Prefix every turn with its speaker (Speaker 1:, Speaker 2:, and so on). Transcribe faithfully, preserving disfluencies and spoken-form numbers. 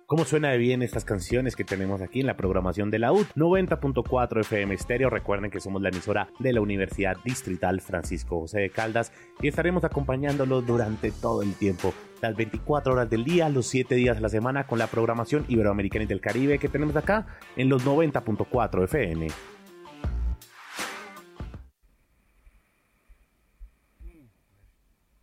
Speaker 1: ¿Cómo suena de bien estas canciones que tenemos aquí en la programación de la U T? noventa punto cuatro F M Stereo. Recuerden que somos la emisora de la Universidad Distrital Francisco José de Caldas y estaremos acompañándolos durante todo el tiempo, las veinticuatro horas del día, los siete días de la semana, con la programación iberoamericana y del Caribe que tenemos acá en los noventa punto cuatro F M.